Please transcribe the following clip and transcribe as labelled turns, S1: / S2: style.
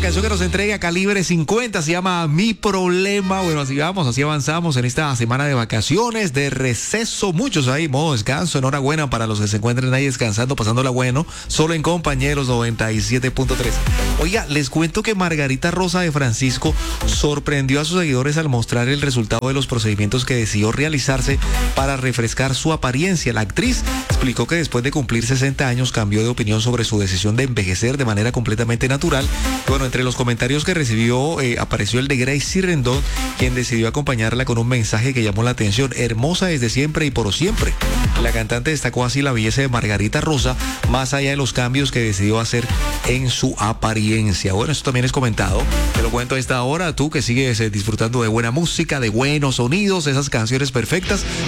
S1: canción que nos entrega Calibre 50 se llama Mi Problema. Bueno, así vamos, así avanzamos en esta semana de vacaciones, de receso. Muchos ahí, modo descanso. Enhorabuena para los que se encuentren ahí descansando, pasándola bueno. Solo en Compañeros 97.3. Oiga, les cuento que Margarita Rosa de Francisco sorprendió a sus seguidores al mostrar el resultado de los procedimientos que decidió realizarse para refrescar su apariencia. La actriz explicó que después de cumplir 60 años cambió de opinión sobre su decisión de envejecer de manera completamente natural. Bueno, entre los comentarios que recibió apareció el de Gracie Rendón, quien decidió acompañarla con un mensaje que llamó la atención: hermosa desde siempre y por siempre. La cantante destacó así la belleza de Margarita Rosa, más allá de los cambios que decidió hacer en su apariencia. Bueno, esto también es comentado. Te lo cuento a esta hora, tú que sigues disfrutando de buena música, de buenos sonidos, esas canciones perfectas.